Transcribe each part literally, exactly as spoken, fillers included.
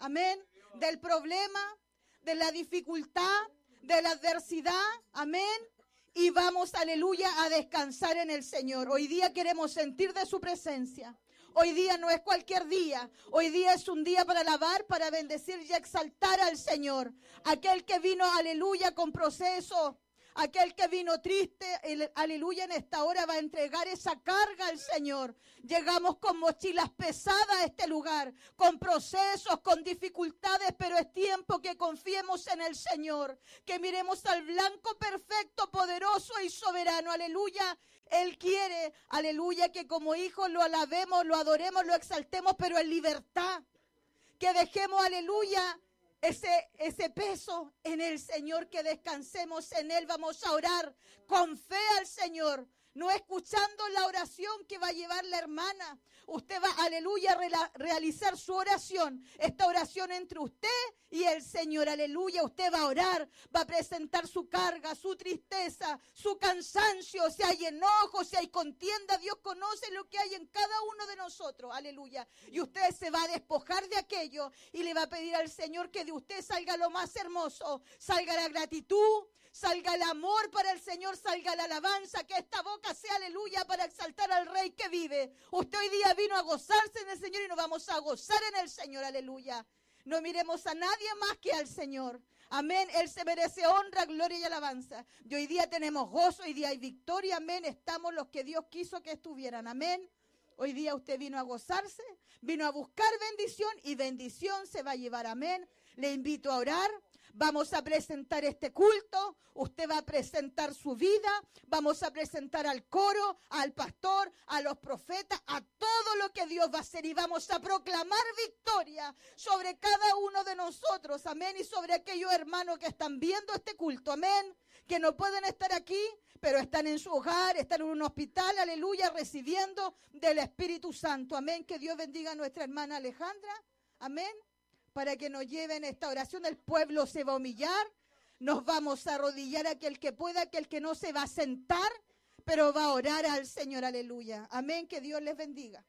amén, del problema, de la dificultad, de la adversidad, amén. Y vamos, aleluya, a descansar en el Señor. Hoy día queremos sentir de su presencia. Hoy día no es cualquier día. Hoy día es un día para alabar, para bendecir y exaltar al Señor. Aquel que vino, aleluya, con proceso. Aquel que vino triste, el, aleluya, en esta hora va a entregar esa carga al Señor. Llegamos con mochilas pesadas a este lugar, con procesos, con dificultades, pero es tiempo que confiemos en el Señor, que miremos al blanco perfecto, poderoso y soberano, aleluya. Él quiere, aleluya, que como hijos lo alabemos, lo adoremos, lo exaltemos, pero en libertad. Que dejemos, aleluya, Ese, ese peso en el Señor, que descansemos en Él. Vamos a orar con fe al Señor, no escuchando la oración que va a llevar la hermana. Usted va, aleluya, a realizar su oración, esta oración entre usted y el Señor, aleluya. Usted va a orar, va a presentar su carga, su tristeza, su cansancio, si hay enojo, si hay contienda. Dios conoce lo que hay en cada uno de nosotros, aleluya. Y usted se va a despojar de aquello y le va a pedir al Señor que de usted salga lo más hermoso, salga la gratitud, salga el amor para el Señor, salga la alabanza, que esta boca sea, aleluya, para exaltar al Rey que vive. Usted hoy día vino a gozarse en el Señor y nos vamos a gozar en el Señor, aleluya. No miremos a nadie más que al Señor. Amén. Él se merece honra, gloria y alabanza. Y hoy día tenemos gozo, hoy día hay victoria, amén. Estamos los que Dios quiso que estuvieran, amén. Hoy día usted vino a gozarse, vino a buscar bendición y bendición se va a llevar, amén. Le invito a orar. Vamos a presentar este culto, usted va a presentar su vida, vamos a presentar al coro, al pastor, a los profetas, a todo lo que Dios va a hacer y vamos a proclamar victoria sobre cada uno de nosotros, amén, y sobre aquellos hermanos que están viendo este culto, amén, que no pueden estar aquí, pero están en su hogar, están en un hospital, aleluya, recibiendo del Espíritu Santo, amén. Que Dios bendiga a nuestra hermana Alejandra, amén. Para que nos lleven esta oración, el pueblo se va a humillar, nos vamos a arrodillar, aquel que pueda, aquel que no se va a sentar, pero va a orar al Señor, aleluya. Amén, que Dios les bendiga.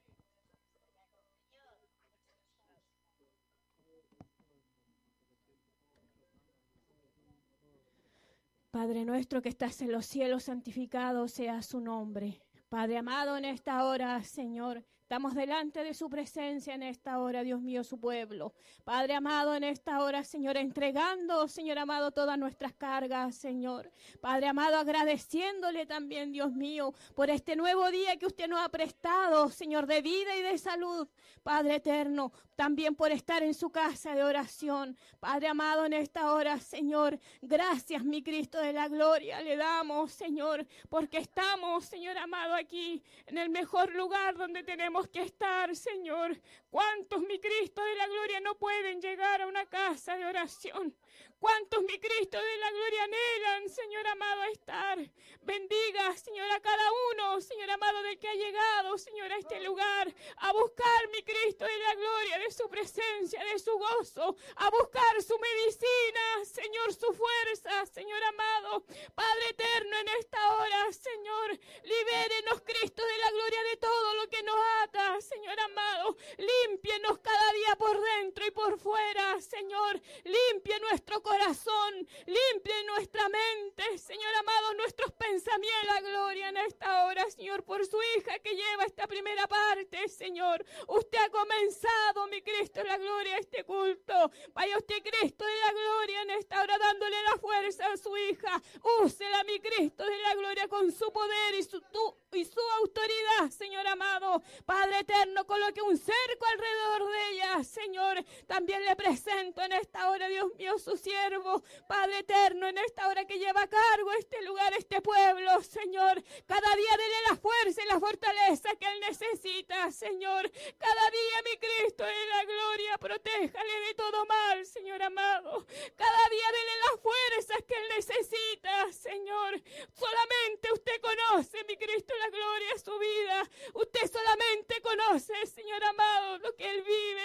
Padre nuestro que estás en los cielos, santificado sea su nombre. Padre amado, en esta hora, Señor, estamos delante de su presencia en esta hora, Dios mío, su pueblo. Padre amado, en esta hora, Señor, entregando, Señor amado, todas nuestras cargas, Señor. Padre amado, agradeciéndole también, Dios mío, por este nuevo día que usted nos ha prestado, Señor, de vida y de salud. Padre eterno, también por estar en su casa de oración. Padre amado, en esta hora, Señor, gracias, mi Cristo de la gloria, le damos, Señor, porque estamos, Señor amado, aquí en el mejor lugar donde tenemos que estar, Señor. ¿Cuántos, mi Cristo de la gloria, no pueden llegar a una casa de oración? ¿Cuántos, mi Cristo de la gloria, anhelan, Señor amado, a estar? Bendiga, Señor, a cada uno, Señor amado, del que ha llegado, Señor, a este lugar, a buscar, mi Cristo de la gloria, de su presencia, de su gozo, a buscar su medicina, Señor, su fuerza, Señor amado. Padre eterno, en esta hora, Señor, libérenos, Cristo de la gloria, de todo lo que nos ata, Señor amado. Límpienos cada día por dentro y por fuera, Señor. Limpie nuestro corazón, limpie nuestra mente, Señor amado, nuestros pensamientos. La gloria en esta hora, Señor, por su hija que lleva esta primera parte, Señor. Usted ha comenzado, mi Cristo, la gloria, este culto. Vaya usted, Cristo de la gloria, en esta hora dándole la fuerza a su hija. Úsela, mi Cristo de la gloria, con su poder y su, tu, y su autoridad, Señor amado. Padre eterno, coloque un cerco alrededor de ella, Señor. También le presento en esta hora, Dios mío, su siervo, Padre eterno, en esta hora que lleva a cargo este lugar, este pueblo, Señor. Cada día dele la fuerza y la fortaleza que él necesita, Señor. Cada día, mi Cristo de la gloria, protéjale de todo mal, Señor amado. Cada día dele las fuerzas que él necesita, Señor. Solamente usted conoce, mi Cristo de la gloria, su vida. Usted solamente conoce, Señor amado, lo que él vive.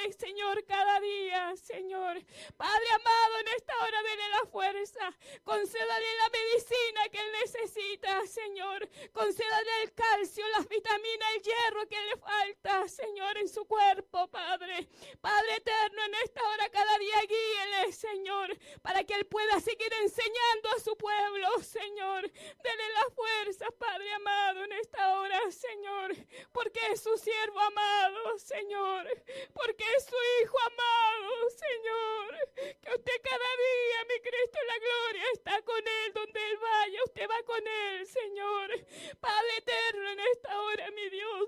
Concédale, Señor, cada día, Señor. Padre amado, en esta hora dele la fuerza. Concédale la medicina que él necesita, Señor. Concédale el calcio, las vitaminas, el hierro que le falta, Señor, en su cuerpo, Padre. Padre eterno, en esta hora cada día guíele, Señor, para que él pueda seguir enseñando a su pueblo, Señor. Dele la fuerza, Padre amado, en esta hora, Señor, porque es su siervo amado, Señor, porque es su hijo amado, Señor. Que usted cada día, mi Cristo en la gloria, está con él donde él vaya, usted va con él, Señor. Padre eterno, en esta hora, mi Dios,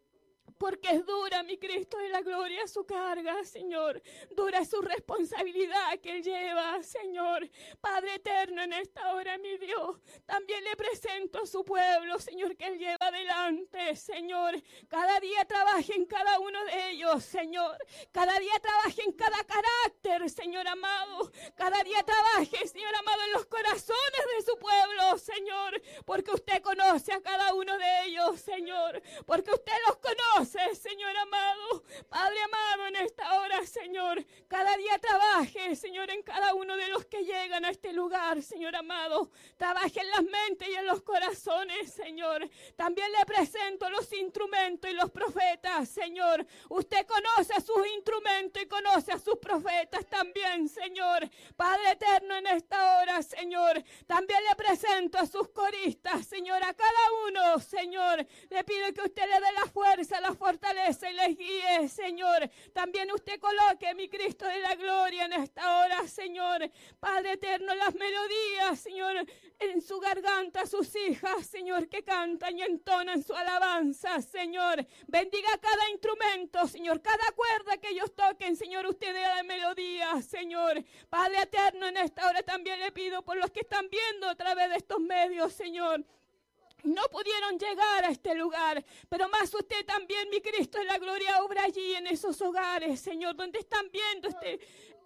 porque es dura, mi Cristo de la gloria, su carga, Señor. Dura su responsabilidad que él lleva, Señor. Padre eterno, en esta hora, mi Dios, también le presento a su pueblo, Señor, que él lleva adelante, Señor. Cada día trabaje en cada uno de ellos, Señor. Cada día trabaje en cada carácter, Señor amado. Cada día trabaje, Señor amado, en los corazones de su pueblo, Señor. Porque usted conoce a cada uno de ellos, Señor. Porque usted los conoce, Señor amado. Padre amado, en esta hora, Señor, cada día trabaje, Señor, en cada uno de los que llegan a este lugar, Señor amado. Trabaje en las mentes y en los corazones, Señor. También le presento los instrumentos y los profetas, Señor. Usted conoce a sus instrumentos y conoce a sus profetas también, Señor. Padre eterno, en esta hora, Señor, también le presento a sus coristas, Señor, a cada uno, Señor. Le pido que usted le dé la fuerza, la fortaleza y les guíe, Señor. También usted coloque, mi Cristo de la gloria, en esta hora, Señor. Padre eterno, las melodías, Señor, en su garganta, sus hijas, Señor, que cantan y entonan su alabanza, Señor. Bendiga cada instrumento, Señor, cada cuerda que ellos toquen, Señor, usted dé la melodía, Señor. Padre eterno, en esta hora también le pido por los que están viendo a través de estos medios, Señor. No pudieron llegar a este lugar, pero más usted también, mi Cristo de la gloria, obra allí en esos hogares, Señor, donde están viendo este,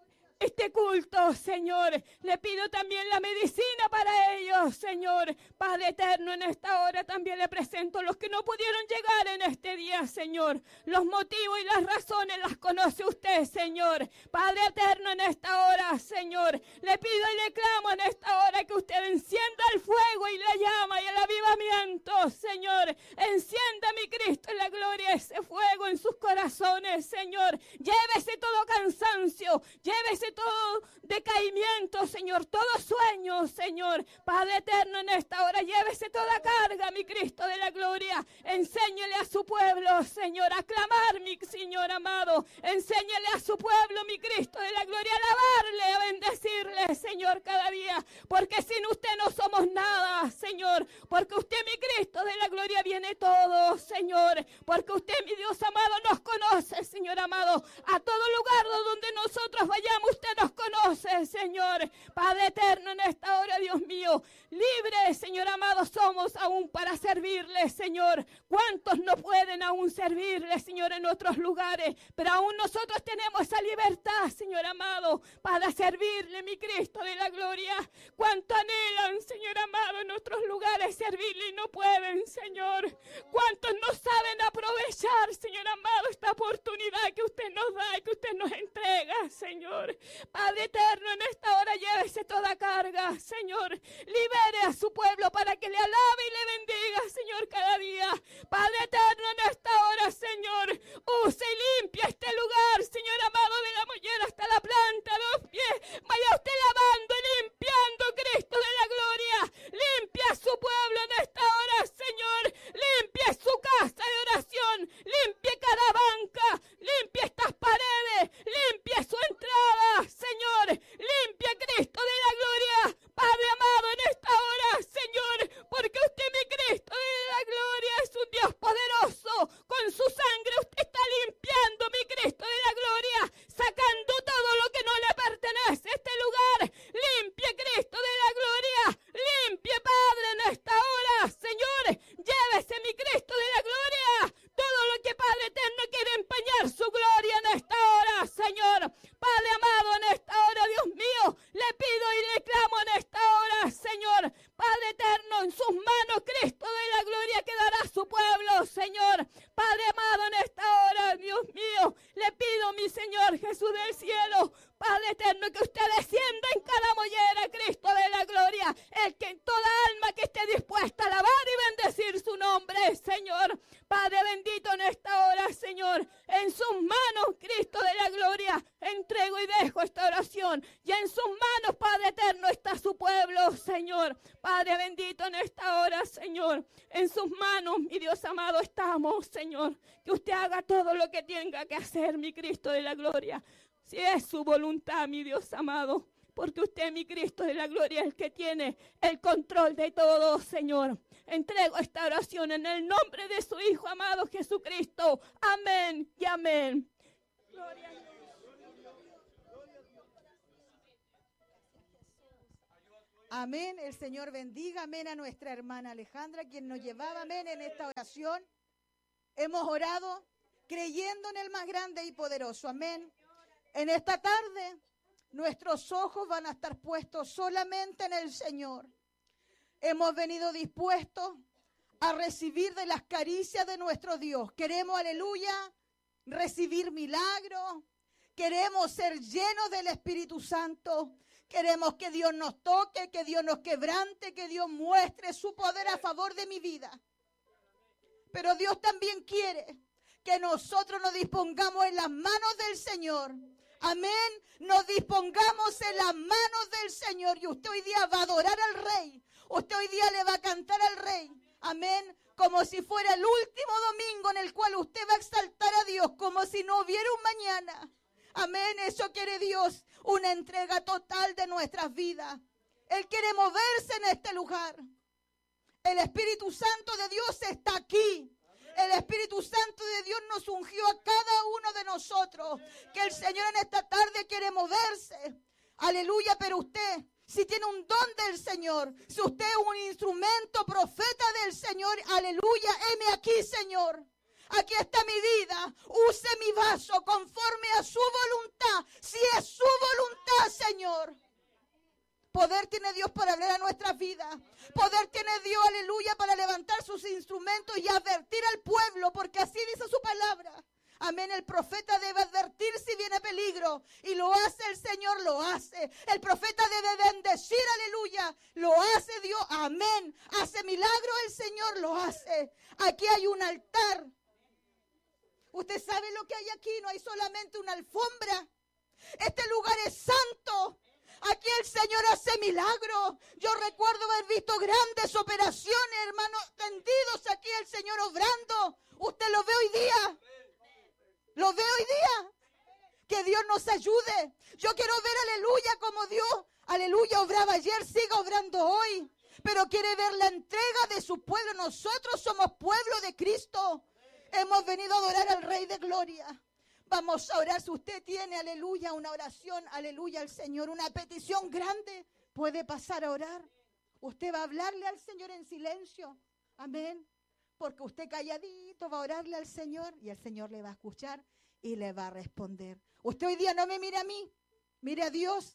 este culto, Señor. Le pido también la medicina para ellos, Señor. Padre eterno, en esta hora también le presento los que no pudieron llegar en este día, Señor. Los motivos y las razones las conoce usted, Señor. Padre eterno, en esta hora, Señor, le pido y le clamo en esta hora que usted encienda el fuego y la llama y el avivamiento, Señor. Encienda, mi Cristo, en la gloria, ese fuego en sus corazones, Señor. Llévese todo cansancio, llévese todo decaimiento, Señor, todo sueño, Señor. Padre eterno, en esta hora, llévese toda carga, mi Cristo de la gloria. Enséñele a su pueblo, Señor, a clamar, mi Señor amado. Enséñele a su pueblo, mi Cristo de la gloria, a alabarle, a bendecirle, Señor, cada día. Porque sin usted no somos nada, Señor. Porque usted, mi Cristo de la gloria, viene todo, Señor. Porque usted, mi Dios amado, nos conoce, Señor amado. A todo lugar donde nosotros vayamos, usted nos conoce, Señor. Padre eterno, en esta hora, Dios mío, libre, Señor amado, somos aún para servirle, Señor. ¿Cuántos no pueden aún servirle, Señor, en otros lugares? Pero aún nosotros tenemos esa libertad, Señor amado, para servirle, mi Cristo de la gloria. ¿Cuánto anhelan, Señor amado, en otros lugares servirle y no pueden, Señor? ¿Cuántos no saben aprovechar, Señor amado, esta oportunidad que usted nos da y que usted nos entrega, Señor? Padre eterno, en esta hora llévese toda carga, Señor. Libere a su pueblo para que le alabe y le bendiga, Señor, cada día. Padre eterno, en esta hora, Señor, use y limpia este lugar, Señor amado, de la mollera hasta la planta de los pies. Vaya usted lavando y limpiando, Cristo de la gloria. Limpia a su pueblo en esta hora, Señor. Limpia su casa de oración. Limpia cada banca. Limpia estas paredes. Limpia su entrada, Señor. Limpia, Cristo de la gloria. Padre amado, en esta hora, Señor, porque usted, mi Cristo de la gloria, es un Dios poderoso. Con su sangre usted está limpiando, mi Cristo de la gloria, sacando todo lo que no le pertenece a este lugar. Limpie, Cristo de la gloria. Limpie, Padre, en esta hora, Señor. Llévese, mi Cristo de la gloria, todo lo que, Padre eterno, quiere empañar su gloria en esta hora, Señor. Padre amado, en esta hora, Dios mío, le pido y le clamo en esta hora, Señor. Padre eterno, en sus manos, Cristo de la gloria, quedará su pueblo, Señor. Padre amado, en esta hora, Dios mío, le pido pido, mi Señor Jesús del cielo, Padre eterno, que usted descienda en cada mollera, Cristo de la gloria, el que en toda alma que esté dispuesta a alabar y bendecir su nombre, Señor. Padre bendito, en esta hora, Señor, en sus manos, Cristo de la gloria, entrego y dejo esta oración. Y en sus manos, Padre eterno, está su pueblo, Señor. Padre bendito, en esta hora, Señor, en sus manos, mi Dios amado, estamos, Señor. Que usted haga todo lo que tenga que hacer, mi Cristo de la gloria. Si es su voluntad, mi Dios amado, porque usted, mi Cristo de la gloria, es el que tiene el control de todo, Señor. Entrego esta oración en el nombre de su Hijo amado Jesucristo. Amén y amén. Gloria a Dios. Amén. El Señor bendiga. Amén a nuestra hermana Alejandra, quien nos llevaba, amén, en esta oración. Hemos orado creyendo en el más grande y poderoso. Amén. En esta tarde, nuestros ojos van a estar puestos solamente en el Señor. Hemos venido dispuestos a recibir de las caricias de nuestro Dios. Queremos, aleluya, recibir milagros. Queremos ser llenos del Espíritu Santo. Queremos que Dios nos toque, que Dios nos quebrante, que Dios muestre su poder a favor de mi vida. Pero Dios también quiere que nosotros nos dispongamos en las manos del Señor. Amén. Nos dispongamos en las manos del Señor. Y usted hoy día va a adorar al Rey. Usted hoy día le va a cantar al Rey. Amén. Como si fuera el último domingo en el cual usted va a exaltar a Dios. Como si no hubiera un mañana. Amén. Eso quiere Dios. Una entrega total de nuestras vidas. Él quiere moverse en este lugar. El Espíritu Santo de Dios está aquí. El Espíritu Santo de Dios nos ungió a cada uno de nosotros. Que el Señor en esta tarde quiere moverse. Aleluya, pero usted, si tiene un don del Señor, si usted es un instrumento profeta del Señor, aleluya, heme aquí, Señor. Aquí está mi vida. Use mi vaso conforme a su voluntad. Si es su voluntad, Señor. Poder tiene Dios para hablar a nuestras vidas. Poder tiene Dios, aleluya, para levantar sus instrumentos y advertir al pueblo, porque así dice su palabra. Amén. El profeta debe advertir si viene peligro. Y lo hace el Señor, lo hace. El profeta debe bendecir, aleluya. Lo hace Dios, amén. Hace milagro el Señor, lo hace. Aquí hay un altar. Usted sabe lo que hay aquí, no hay solamente una alfombra. Este lugar es santo. Aquí el Señor hace milagros. Yo recuerdo haber visto grandes operaciones, hermanos, tendidos aquí el Señor obrando. Usted lo ve hoy día. Lo ve hoy día. Que Dios nos ayude. Yo quiero ver, aleluya, como Dios, aleluya, obraba ayer, siga obrando hoy. Pero quiere ver la entrega de su pueblo. Nosotros somos pueblo de Cristo. Hemos venido a adorar al Rey de Gloria. Vamos a orar. Si usted tiene, aleluya, una oración, aleluya, al Señor, una petición grande, puede pasar a orar. Usted va a hablarle al Señor en silencio. Amén. Porque usted calladito va a orarle al Señor y el Señor le va a escuchar y le va a responder. Usted hoy día no me mire a mí, mire a Dios.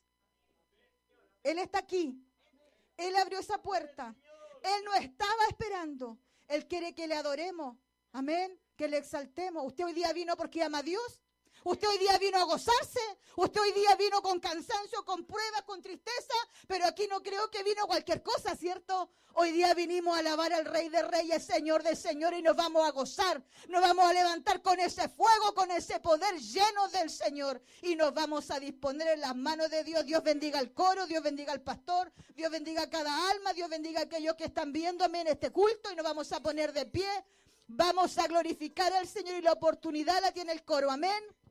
Él está aquí. Él abrió esa puerta. Él no estaba esperando. Él quiere que le adoremos. Amén. Que le exaltemos. Usted hoy día vino porque ama a Dios. Usted hoy día vino a gozarse. Usted hoy día vino con cansancio, con pruebas, con tristeza. Pero aquí no creo que vino cualquier cosa, ¿cierto? Hoy día vinimos a alabar al Rey de Reyes, Señor de Señores, y nos vamos a gozar. Nos vamos a levantar con ese fuego, con ese poder lleno del Señor. Y nos vamos a disponer en las manos de Dios. Dios bendiga al coro, Dios bendiga al pastor, Dios bendiga a cada alma, Dios bendiga a aquellos que están viéndome en este culto. Y nos vamos a poner de pie. Vamos a glorificar al Señor y la oportunidad la tiene el coro. Amén.